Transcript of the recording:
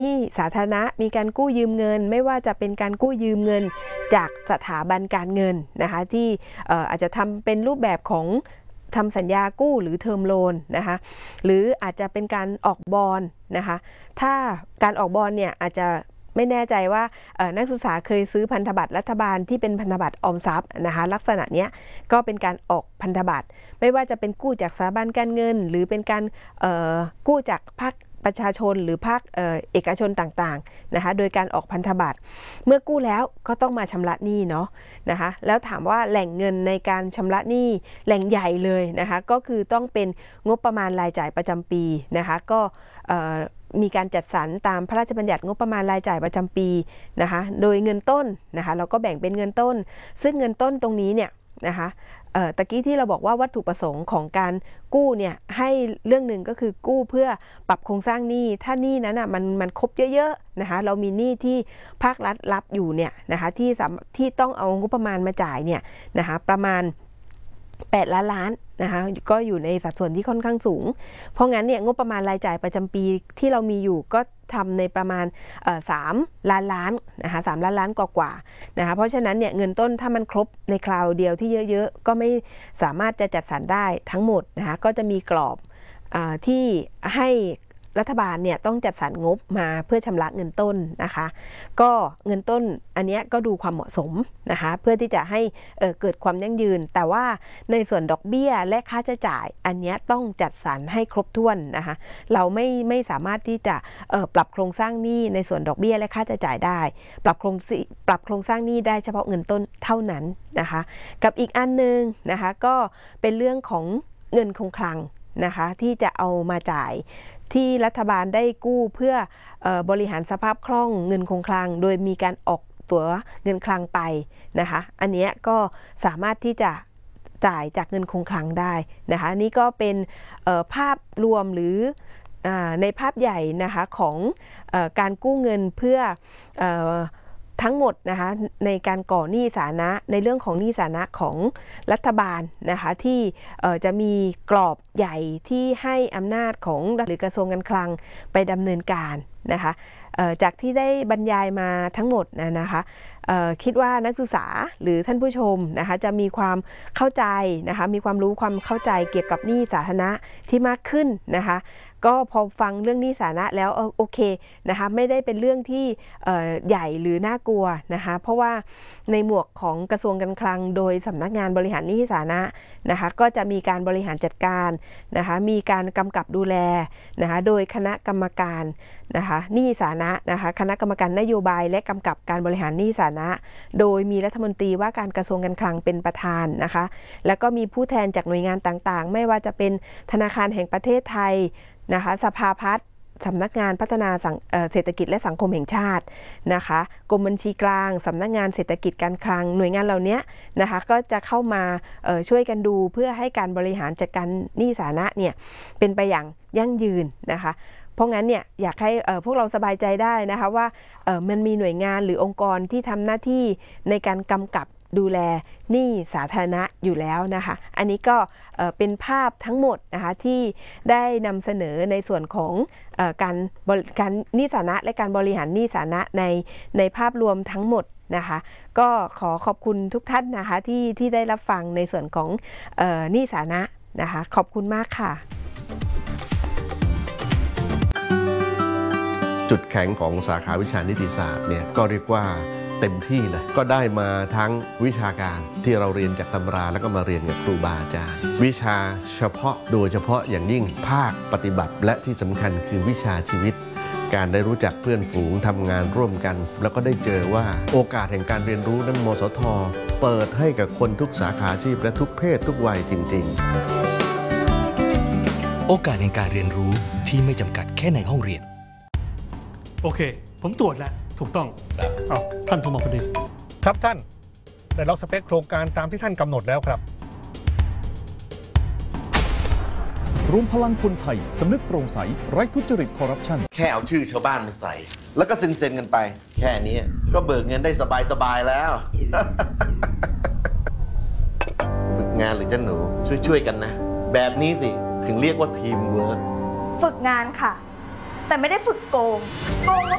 ที่สาธารณะมีการกู้ยืมเงินไม่ว่าจะเป็นการกู้ยืมเงินจากสถาบันการเงินนะคะที่อาจจะทำเป็นรูปแบบของทำสัญญากู้หรือเทอมโลนนะคะหรืออาจจะเป็นการออกบอนนะคะถ้าการออกบอนเนี่ยอาจจะไม่แน่ใจว่านักศึกษาเคยซื้อพันธบัตรรัฐบาลที่เป็นพันธบัตรออมทรัพย์นะคะลักษณะเนี้ยก็เป็นการออกพันธบัตรไม่ว่าจะเป็นกู้จากสถาบันการเงินหรือเป็นการกู้จากภาคประชาชนหรือภาคเอกชนต่างๆนะคะโดยการออกพันธบัตรเมื่อกู้แล้วก็ต้องมาชำระหนี้เนาะนะคะแล้วถามว่าแหล่งเงินในการชำระหนี้แหล่งใหญ่เลยนะคะก็คือต้องเป็นงบประมาณรายจ่ายประจำปีนะคะก็มีการจัดสรรตามพระราชบัญญัติงบประมาณรายจ่ายประจำปีนะคะโดยเงินต้นนะคะเราก็แบ่งเป็นเงินต้นซึ่งเงินต้นตรงนี้เนี่ยนะคะตะกี้ที่เราบอกว่าวัตถุประสงค์ของการกู้เนี่ยให้เรื่องหนึ่งก็คือกู้เพื่อปรับโครงสร้างหนี้ถ้าหนี้นั้นอ่ะมันครบเยอะๆนะคะเรามีหนี้ที่ภาครัฐรับอยู่เนี่ยนะคะที่ต้องเอางบประมาณมาจ่ายเนี่ยนะคะประมาณ8 ล้านนะคะก็อยู่ในสัดส่วนที่ค่อนข้างสูงเพราะงั้นเนี่ยงบประมาณรายจ่ายประจำปีที่เรามีอยู่ก็ทำในประมาณ3 ล้านนะคะ3 ล้านกว่านะคะเพราะฉะนั้นเนี่ยเงินต้นถ้ามันครบในคราวเดียวที่เยอะๆก็ไม่สามารถจะจัดสรรได้ทั้งหมดนะคะก็จะมีกรอบที่ให้รัฐบาลเนี่ยต้องจัดสรรงบมาเพื่อชำระเงินต้นนะคะก็เงินต้นอันนี้ก็ดูความเหมาะสมนะคะเพื่อที่จะให้เกิดความยั่งยืนแต่ว่าในส่วนดอกเบี้ยและค่าใช้จ่ายอันนี้ต้องจัดสรรให้ครบถ้วนนะคะเราไม่สามารถที่จะปรับโครงสร้างหนี้ในส่วนดอกเบี้ยและค่าใช้จ่ายได้ปรับโครงสร้างหนี้ได้เฉพาะเงินต้นเท่านั้นนะคะกับอีกอันนึงนะคะก็เป็นเรื่องของเงินคงคลังนะคะที่จะเอามาจ่ายที่รัฐบาลได้กู้เพื่อบริหารสภาพคล่องเงินคงคลังโดยมีการออกตัวเงินคลังไปนะคะอันนี้ก็สามารถที่จะจ่ายจากเงินคงคลังได้นะคะนี่ก็เป็นภาพรวมหรือในภาพใหญ่นะคะของการกู้เงินเพื่อทั้งหมดนะคะในการก่อหนี้สาธารณะในเรื่องของหนี้สาธารณะของรัฐบาลนะคะที่จะมีกรอบใหญ่ที่ให้อำนาจของหรือกระทรวงการคลังไปดำเนินการนะคะจากที่ได้บรรยายมาทั้งหมดนะคะคิดว่านักศึกษาหรือท่านผู้ชมนะคะจะมีความเข้าใจนะคะมีความรู้ความเข้าใจเกี่ยวกับหนี้สาธารณะที่มากขึ้นนะคะก็พอฟังเรื่องหนี้สาธารณะแล้วโอเคนะคะไม่ได้เป็นเรื่องที่ใหญ่หรือน่ากลัวนะคะเพราะว่าในหมวกของกระทรวงการคลังโดยสำนักงานบริหารหนี้สาธารณะนะคะก็จะมีการบริหารจัดการนะคะมีการกำกับดูแลนะคะโดยคณะกรรมการนะคะหนี้สาธารณะนะคะคณะกรรมการนโยบายและกำกับการบริหารหนี้สาธารณะโดยมีรัฐมนตรีว่าการกระทรวงการคลังเป็นประธานนะคะแล้วก็มีผู้แทนจากหน่วยงานต่างๆไม่ว่าจะเป็นธนาคารแห่งประเทศไทยนะคะสภาพัฒน์สำนักงานพัฒนาเศรษฐกิจและสังคมแห่งชาตินะคะกรมบัญชีกลางสำนักงานเศรษฐกิจการคลังหน่วยงานเหล่านี้นะคะก็จะเข้ามาช่วยกันดูเพื่อให้การบริหารจัดการหนี้สาธารณะเนี่ยเป็นไปอย่างยั่งยืนนะคะเพราะงั้นเนี่ยอยากให้พวกเราสบายใจได้นะคะว่ามันมีหน่วยงานหรือองค์กรที่ทำหน้าที่ในการกำกับดูแลหนี้สาธารณะอยู่แล้วนะคะอันนี้ก็เป็นภาพทั้งหมดนะคะที่ได้นำเสนอในส่วนของการหนี้สาธารณะและการบริหารหนี้สาธารณะในภาพรวมทั้งหมดนะคะก็ขอขอบคุณทุกท่านนะคะที่ได้รับฟังในส่วนของหนี้สาธารณะนะคะขอบคุณมากค่ะจุดแข็งของสาขาวิชานิติศาสตร์เนี่ยก็เรียกว่าเต็มที่เลยก็ได้มาทั้งวิชาการที่เราเรียนจากตำราแล้วก็มาเรียนกับครูบาอาจารย์วิชาเฉพาะโดยเฉพาะอย่างยิ่งภาคปฏิบัติและที่สำคัญคือวิชาชีวิตการได้รู้จักเพื่อนฝูงทำงานร่วมกันแล้วก็ได้เจอว่าโอกาสแห่งการเรียนรู้นั้นมสท.เปิดให้กับคนทุกสาขาอาชีพและทุกเพศทุกวัยจริงๆโอกาสแห่งการเรียนรู้ที่ไม่จำกัดแค่ในห้องเรียนโอเคผมตรวจแล้วถูกต้องท่านโทรมาพอดีครับท่านได้ล็อกสเปคโครงการตามที่ท่านกำหนดแล้วครับรวมพลังคนไทยสำนึกโปร่งใสไร้ทุจริตคอร์รัปชันแค่เอาชื่อชาวบ้านมาใส่แล้วก็เซ็นกันไปแค่นี้ก็เบิกเงินได้สบายแล้ว ฝึกงานหรือเจ้าหนูช่วยกันนะแบบนี้สิถึงเรียกว่าทีมเวิร์คฝึกงานค่ะแต่ไม่ได้ฝึกโกงงบ